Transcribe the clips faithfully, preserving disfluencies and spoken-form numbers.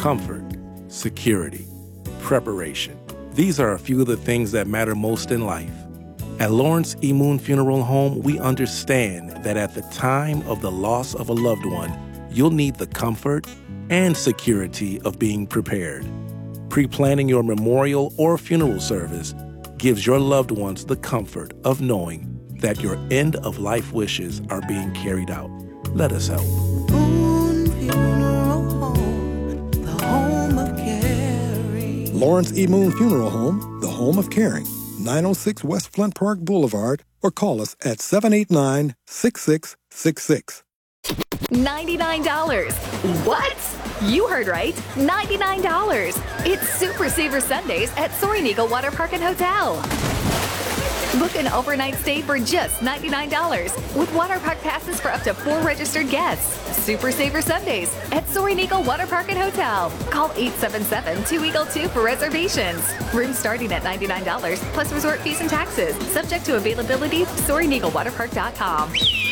comfort, security, preparation. These are a few of the things that matter most in life. At Lawrence E. Moon Funeral Home, we understand that at the time of the loss of a loved one, you'll need the comfort and security of being prepared. Pre-planning your memorial or funeral service gives your loved ones the comfort of knowing that your end-of-life wishes are being carried out. Let us help. Moon Funeral Home, the home of caring. Lawrence E. Moon Funeral Home, the home of caring. nine oh six West Flint Park Boulevard, or call us at seven eight nine, six six six six. ninety-nine dollars. What? You heard right. ninety-nine dollars. It's Super Saver Sundays at Soaring Eagle Water Park and Hotel. Book an overnight stay for just ninety-nine dollars with water park passes for up to four registered guests. Super Saver Sundays at Soaring Eagle Water Park and Hotel. Call eight seven seven, two Eagle two for reservations. Rooms starting at ninety-nine dollars plus resort fees and taxes. Subject to availability. Soaring Eagle Water Park dot com.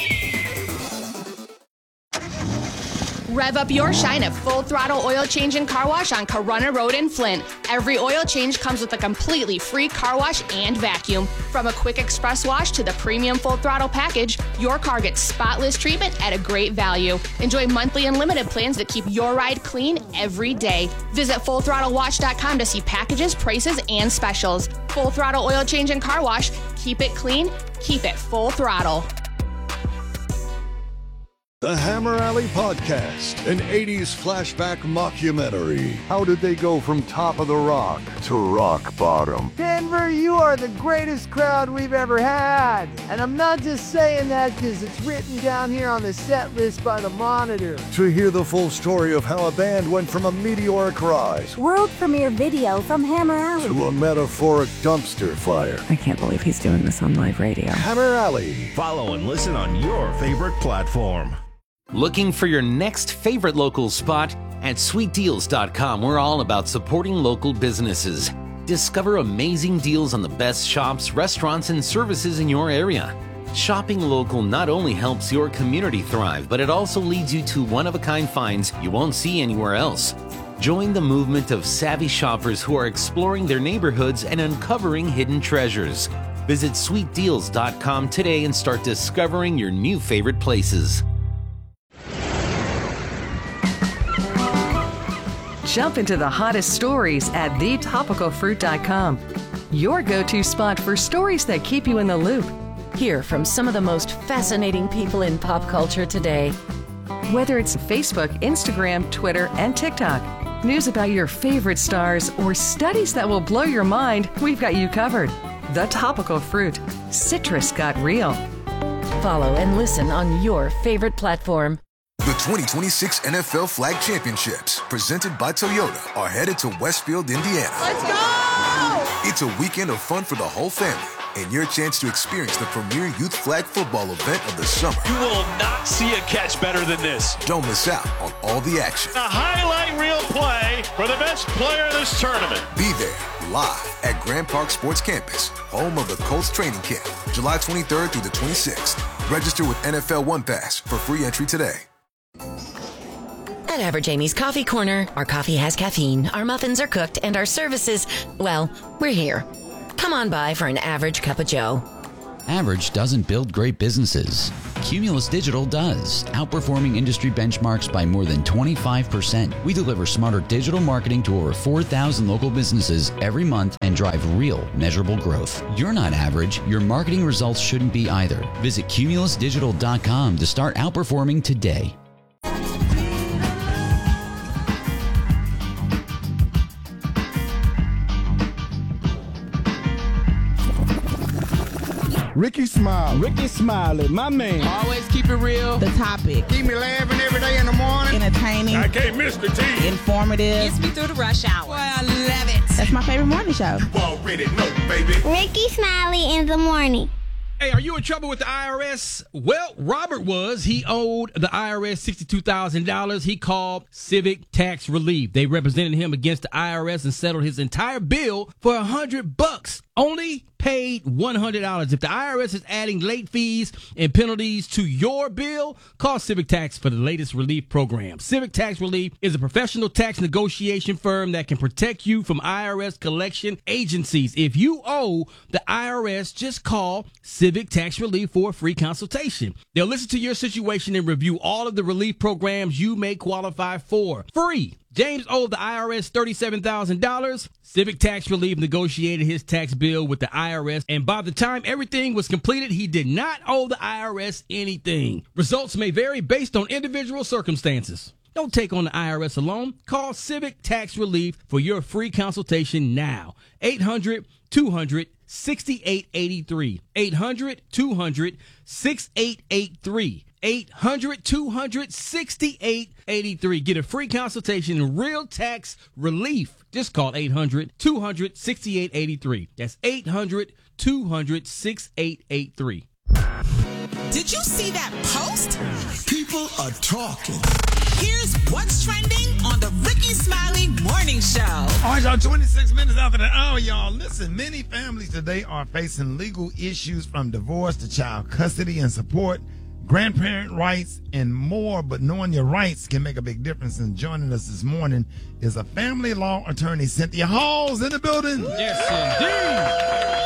Rev up your shine at Full Throttle Oil Change and Car Wash on Corunna Road in Flint. Every oil change comes with a completely free car wash and vacuum. From a quick express wash to the premium Full Throttle package, your car gets spotless treatment at a great value. Enjoy monthly unlimited plans that keep your ride clean every day. Visit full throttle wash dot com to see packages, prices, and specials. Full Throttle Oil Change and Car Wash. Keep it clean, keep it full throttle. The Hammer Alley Podcast, an eighties flashback mockumentary. How did they go from top of the rock to rock bottom? Denver, you are the greatest crowd we've ever had. And I'm not just saying that because it's written down here on the set list by the Monitor. To hear the full story of how a band went from a meteoric rise, world premiere video from Hammer Alley, to a metaphoric dumpster fire. I can't believe he's doing this on live radio. Hammer Alley. Follow and listen on your favorite platform. Looking for your next favorite local spot? At sweet deals dot com, we're all about supporting local businesses. Discover amazing deals on the best shops, restaurants, and services in your area. Shopping local not only helps your community thrive, but it also leads you to one-of-a-kind finds you won't see anywhere else. Join the movement of savvy shoppers who are exploring their neighborhoods and uncovering hidden treasures. Visit sweet deals dot com today and start discovering your new favorite places. Jump into the hottest stories at the topical fruit dot com. Your go-to spot for stories that keep you in the loop. Hear from some of the most fascinating people in pop culture today. Whether it's Facebook, Instagram, Twitter, and TikTok, news about your favorite stars, or studies that will blow your mind, we've got you covered. The Topical Fruit. Citrus got real. Follow and listen on your favorite platform. The twenty twenty-six N F L Flag Championships, presented by Toyota, are headed to Westfield, Indiana. Let's go! It's a weekend of fun for the whole family, and your chance to experience the premier youth flag football event of the summer. You will not see a catch better than this. Don't miss out on all the action. A highlight reel play for the best player of this tournament. Be there, live at Grand Park Sports Campus, home of the Colts training camp, July twenty-third through the twenty-sixth. Register with N F L One Pass for free entry today. At Average Amy's Coffee Corner, our coffee has caffeine, our muffins are cooked, and our services, well, we're here. Come on by for an average cup of joe. Average doesn't build great businesses. Cumulus Digital does, outperforming industry benchmarks by more than twenty-five percent. We deliver smarter digital marketing to over four thousand local businesses every month and drive real, measurable growth. You're not average. Your marketing results shouldn't be either. Visit cumulus digital dot com to start outperforming today. Ricky Smiley. Ricky Smiley, my man. Always keep it real. The topic. Keep me laughing every day in the morning. Entertaining. I can't miss the tea. Informative. Gets me through the rush hour. Boy, I love it. That's my favorite morning show. You already know, baby. Ricky Smiley in the morning. Hey, are you in trouble with the I R S? Well, Robert was. He owed the I R S sixty-two thousand dollars. He called Civic Tax Relief. They represented him against the I R S and settled his entire bill for one hundred bucks. Only paid one hundred dollars. If the I R S is adding late fees and penalties to your bill, call Civic Tax for the latest relief program. Civic Tax Relief is a professional tax negotiation firm that can protect you from I R S collection agencies. If you owe the I R S, just call Civic Tax Relief for a free consultation. They'll listen to your situation and review all of the relief programs you may qualify for. Free. James owed the I R S thirty-seven thousand dollars. Civic Tax Relief negotiated his tax bill with the I R S, and by the time everything was completed, he did not owe the I R S anything. Results may vary based on individual circumstances. Don't take on the I R S alone. Call Civic Tax Relief for your free consultation now. eight hundred two hundred sixty-eight eighty-three. eight hundred two hundred sixty-eight eighty-three. eight hundred two hundred sixty-eight eighty-three. Get a free consultation and real tax relief. Just call eight hundred two hundred sixty-eight eighty-three. That's eight hundred two hundred sixty-eight eighty-three. Did you see that post? People are talking. Here's what's trending on the Ricky Smiley Morning Show. All right, y'all, twenty-six minutes after the hour, y'all. Listen, many families today are facing legal issues from divorce to child custody and support, grandparent rights, and more. But knowing your rights can make a big difference. And joining us this morning is a family law attorney, Cynthia Halls, in the building. Yes, indeed.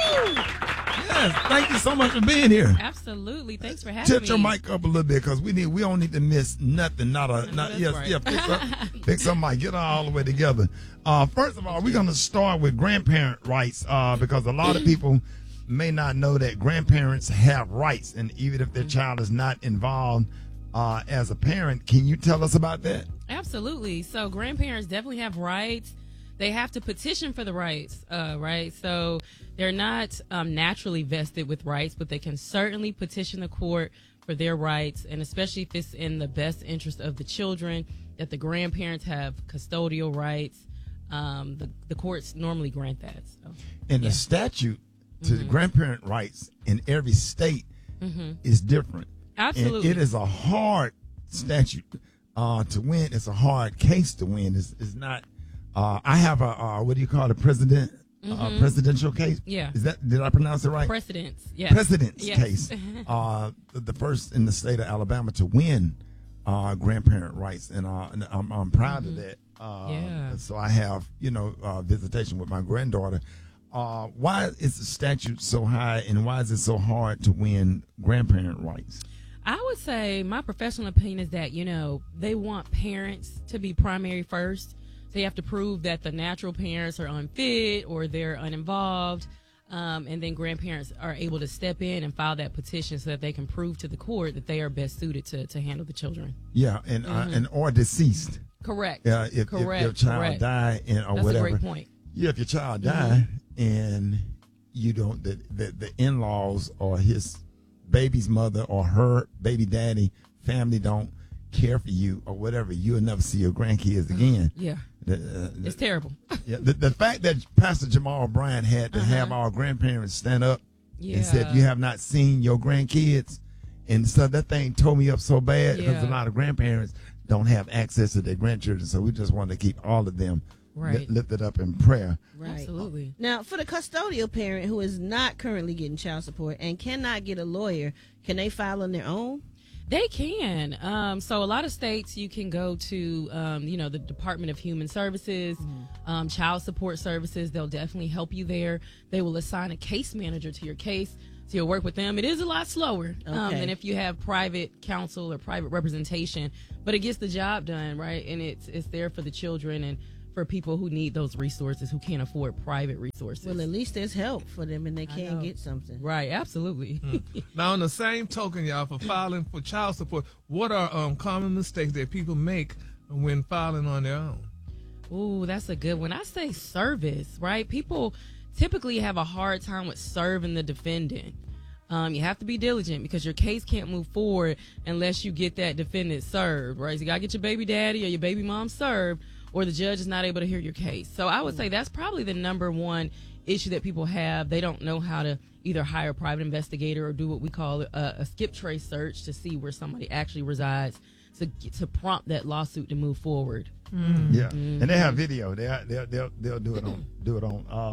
Yes, thank you so much for being here. Absolutely, thanks for having Tilt me. your mic up a little bit because we need we don't need to miss nothing. Not a not yes right. yeah. Fix up, fix up mic. Get all the way together. Uh, first of all, we're gonna start with grandparent rights uh, because a lot of people may not know that grandparents have rights, and even if their child is not involved uh, as a parent, can you tell us about that? Absolutely. So grandparents definitely have rights. They have to petition for the rights, uh, right? So they're not um, naturally vested with rights, but they can certainly petition the court for their rights, and especially if it's in the best interest of the children, that the grandparents have custodial rights. Um, the, the courts normally grant that. So, And yeah. the statute to Mhm. grandparent rights in every state Mhm. is different. Absolutely. And it is a hard statute uh, to win. It's a hard case to win. It's, it's not. Uh, I have a uh, what do you call it? A president, uh, Mhm. presidential case. Yeah. Is that did I pronounce it right? Precedence. Yes. Precedence Yes. case. uh, the, the first in the state of Alabama to win uh, grandparent rights, and, uh, and I'm, I'm proud of that. Uh, Yeah. So I have you know uh, visitation with my granddaughter. Uh, why is the statute so high, and why is it so hard to win grandparent rights? I would say my professional opinion is that, you know, they want parents to be primary first. So you have to prove that the natural parents are unfit or they're uninvolved. Um, and then grandparents are able to step in and file that petition so that they can prove to the court that they are best suited to, to handle the children. Yeah, and Mhm. uh, and or deceased. Correct. Yeah, if, Correct. if your child Correct. die and or That's whatever. a great point. Yeah, if your child Mhm. die and you don't, the, the the in-laws or his baby's mother or her baby daddy family don't care for you or whatever, you'll never see your grandkids again. Yeah. The, uh, It's terrible. yeah, the, the fact that Pastor Jamal Bryant had to have our grandparents stand up and said, Yeah. "You have not seen your grandkids," and so that thing tore me up so bad because Yeah. a lot of grandparents don't have access to their grandchildren. So we just wanted to keep all of them Right. li- lifted up in prayer. Right. Absolutely. Now, for the custodial parent who is not currently getting child support and cannot get a lawyer, can they file on their own? They can. Um, so a lot of states you can go to, um, you know, the Department of Human Services, um, Child Support Services. They'll definitely help you there. They will assign a case manager to your case. So you'll work with them. It is a lot slower um, Okay. than if you have private counsel or private representation, but it gets the job done, right? And it's it's there for the children and for people who need those resources, who can't afford private resources. Well, at least there's help for them and they I can know. get something. Right, absolutely. Now, on the same token, y'all, for filing for child support, what are um, common mistakes that people make when filing on their own? Ooh, that's a good one. I say service, right? People typically have a hard time with serving the defendant. Um, you have to be diligent because your case can't move forward unless you get that defendant served, right? So you got to get your baby daddy or your baby mom served, or the judge is not able to hear your case. So I would say that's probably the number one issue that people have. They don't know how to either hire a private investigator or do what we call a, a skip trace search to see where somebody actually resides to to prompt that lawsuit to move forward. Yeah, Mhm. and they have video. They they'll they'll they'll do it on do it on uh,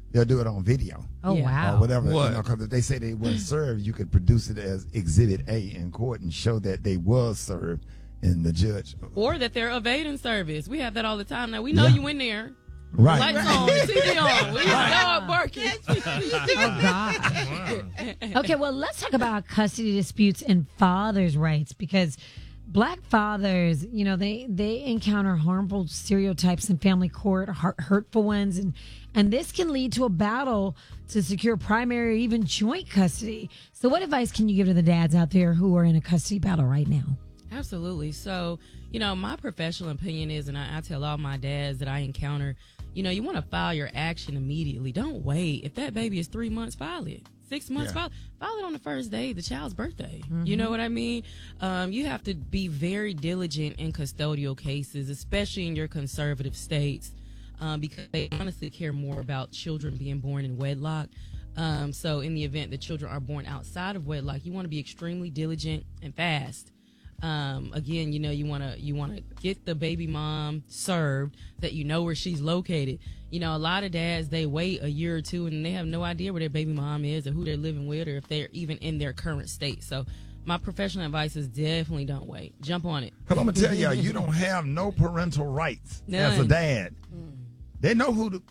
they'll do it on video. Oh, Yeah. wow. Or whatever. What? You know, because if they say they weren't served, you could produce it as Exhibit A in court and show that they was served, and the judge. Or that they're evading service. We have that all the time now. We know Yeah. you in there. Right. Lights on, T V on. We dog barking. Oh, God. Okay, well, let's talk about custody disputes and fathers' rights, because black fathers, you know, they, they encounter harmful stereotypes in family court, hurt, hurtful ones, and, and this can lead to a battle to secure primary or even joint custody. So what advice can you give to the dads out there who are in a custody battle right now? Absolutely. So, you know, my professional opinion is, and I, I tell all my dads that I encounter, you know, you want to file your action immediately. Don't wait. If that baby is three months, file it. Six months, Yeah. file, file it on the first day, the child's birthday. Mhm. You know what I mean? Um, you have to be very diligent in custodial cases, especially in your conservative states, um, because they honestly care more about children being born in wedlock. Um, so in the event that children are born outside of wedlock, you want to be extremely diligent and fast. Um, again, you know, you want to you want to get the baby mom served, that you know where she's located. You know, a lot of dads, they wait a year or two and they have no idea where their baby mom is or who they're living with or if they're even in their current state. So my professional advice is definitely don't wait. Jump on it. Because I'm going to tell you, you don't have no parental rights as a None. dad. They know who to,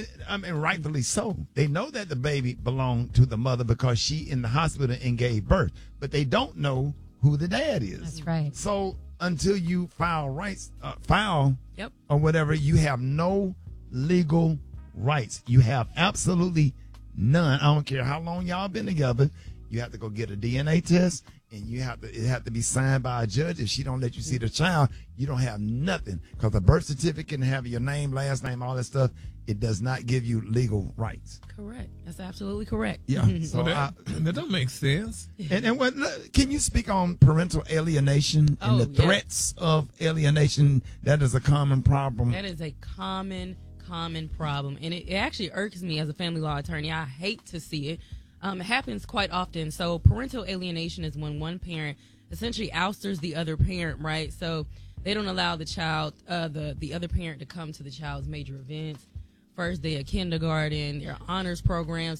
I mean, rightfully so. They know that the baby belonged to the mother because she in the hospital and gave birth, but they don't know who the dad is. That's right. So until you file rights, uh, file Yep. or whatever, you have no legal rights. You have absolutely none. I don't care how long y'all been together. You have to go get a D N A test, and you have to it have to be signed by a judge. If she don't let you see the child, you don't have nothing, because the birth certificate and have your name, last name, all that stuff, it does not give you legal rights. Correct. That's absolutely correct. Yeah. So Well, I, that, that don't make sense. and, and what, can you speak on parental alienation and Oh, the yeah. threats of alienation? That is a common problem. That is a common, common problem. And it, it actually irks me as a family law attorney. I hate to see it. Um, it happens quite often. So parental alienation is when one parent essentially ousters the other parent, right? So they don't allow the child, uh, the, the other parent to come to the child's major events, first day of kindergarten, their honors programs.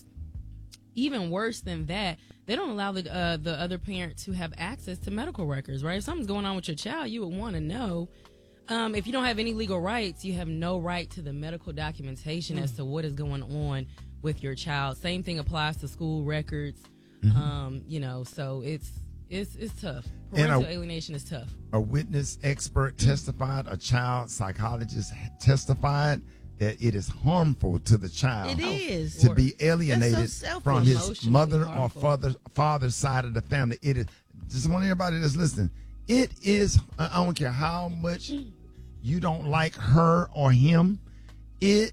Even worse than that, they don't allow the uh, the other parent to have access to medical records, right? If something's going on with your child, you would want to know. Um, if you don't have any legal rights, you have no right to the medical documentation as to what is going on with your child. Same thing applies to school records. Mhm. Um, you know, so it's it's it's tough. And Parental a- alienation is tough. A witness expert testified, a child psychologist testified that it is harmful to the child It is. to be That's alienated so selfish. from his Emotionally mother or harmful. father father's side of the family. It is just want everybody that's listening. It is. I I don't care how much you don't like her or him. It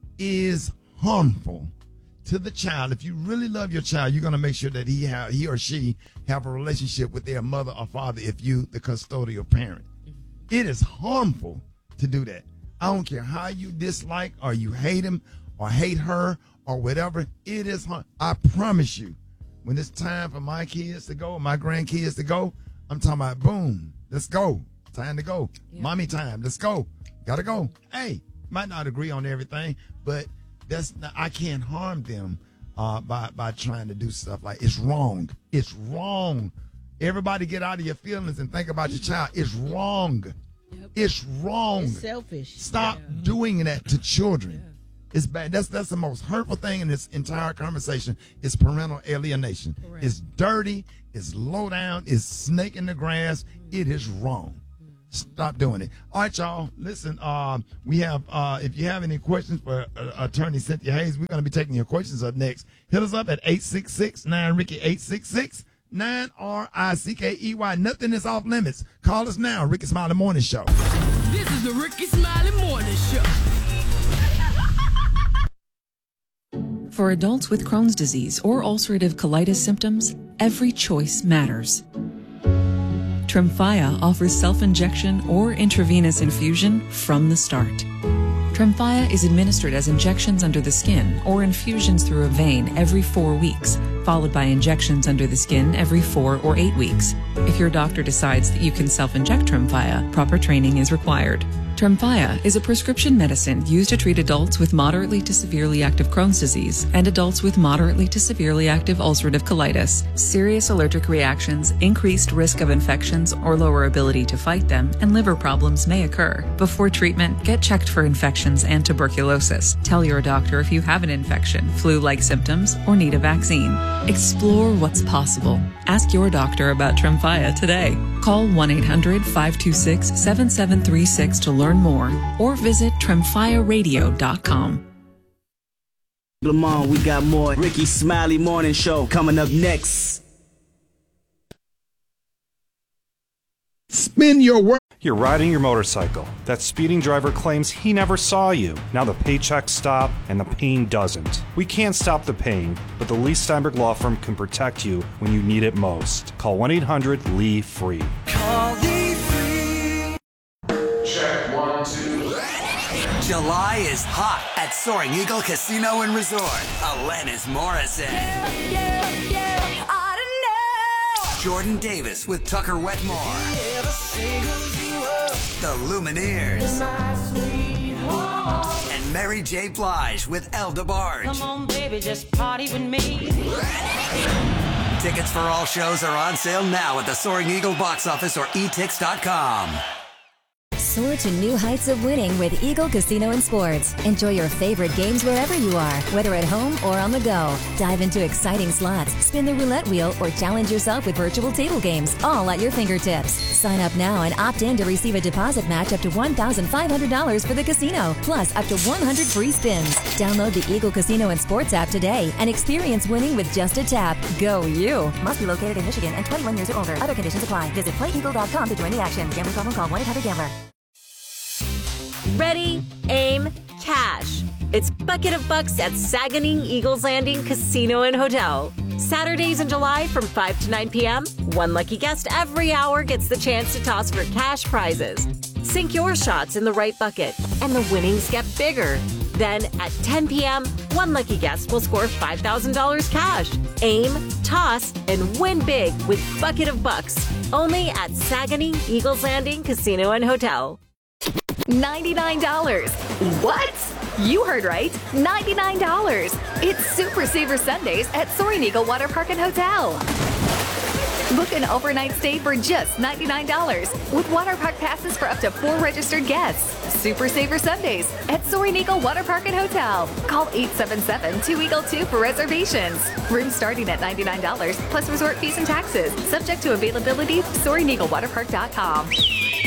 is harmful to the child. If you really love your child, you're going to make sure that he have, he or she have a relationship with their mother or father if you the custodial parent. It is harmful to do that. I don't care how you dislike or you hate him or hate her or whatever. It is harm. I promise you, when it's time for my kids to go, my grandkids to go, I'm talking about boom, let's go. Time to go. Mommy time. Let's go. Gotta go. Hey, might not agree on everything, but that's not, I can't harm them uh, by by trying to do stuff like it's wrong. It's wrong. Everybody get out of your feelings and think about your child. It's wrong. It's wrong. It's selfish. Stop doing that to children. It's bad. That's that's the most hurtful thing in this entire conversation is parental alienation. It's dirty. It's low down. It's snake in the grass. It is wrong. Stop doing it. All right, y'all. Listen, um, we have, uh, if you have any questions for uh, Attorney Cynthia Hayes, we're going to be taking your questions up next. Hit us up at eight six six, nine Ricky, eight six six, nine R I C K E Y. Nothing is off limits. Call us now. Ricky Smiley Morning Show. This is the Ricky Smiley Morning Show. For adults with Crohn's disease or ulcerative colitis symptoms, every choice matters. Tremfya offers self-injection or intravenous infusion from the start. Tremfya is administered as injections under the skin or infusions through a vein every four weeks, followed by injections under the skin every four or eight weeks. If your doctor decides that you can self-inject Tremfya, proper training is required. Tremfya is a prescription medicine used to treat adults with moderately to severely active Crohn's disease and adults with moderately to severely active ulcerative colitis. Serious allergic reactions, increased risk of infections or lower ability to fight them, and liver problems may occur. Before treatment, get checked for infections and tuberculosis. Tell your doctor if you have an infection, flu-like symptoms, or need a vaccine. Explore what's possible. Ask your doctor about Tremfya today. Call one eight hundred five two six seven seven three six to learn more or visit tremfya radio dot com. Lamont, we got more Ricky Smiley Morning Show coming up next. Spin your work. You're riding your motorcycle. That speeding driver claims he never saw you. Now the paychecks stop and the pain doesn't. We can't stop the pain, but the Lee Steinberg Law Firm can protect you when you need it most. Call one eight hundred L E E FREE. Call Lee Free. Check one, two. July is hot at Soaring Eagle Casino and Resort. Alanis Morissette. Yeah, yeah, yeah, I don't know. Jordan Davis with Tucker Wetmore. Yeah, the Lumineers. And Mary J. Blige with El DeBarge. Come on, baby, just party with me. Tickets for all shows are on sale now at the Soaring Eagle box office or e tix dot com. Soar to new heights of winning with Eagle Casino and Sports. Enjoy your favorite games wherever you are, whether at home or on the go. Dive into exciting slots, spin the roulette wheel, or challenge yourself with virtual table games, all at your fingertips. Sign up now and opt in to receive a deposit match up to one thousand five hundred dollars for the casino, plus up to one hundred free spins. Download the Eagle Casino and Sports app today and experience winning with just a tap. Go you! Must be located in Michigan and twenty-one years or older. Other conditions apply. Visit play eagle dot com to join the action. Gambling problem, call one eight hundred gambler. Ready, aim, cash. It's Bucket of Bucks at Saganing Eagles Landing Casino and Hotel. Saturdays in July from five to nine p.m., one lucky guest every hour gets the chance to toss for cash prizes. Sink your shots in the right bucket, and the winnings get bigger. Then at ten p.m., one lucky guest will score five thousand dollars cash. Aim, toss, and win big with Bucket of Bucks. Only at Saganing Eagles Landing Casino and Hotel. ninety-nine dollars. What? You heard right. ninety-nine dollars. It's Super Saver Sundays at Soaring Eagle Water Park and Hotel. Book an overnight stay for just ninety-nine dollars with water park passes for up to four registered guests. Super Saver Sundays at Soaring Eagle Water Park and Hotel. Call eight seven seven, two eagle two for reservations. Rooms starting at ninety-nine dollars plus resort fees and taxes. Subject to availability. Soaring Eagle Water Park dot com.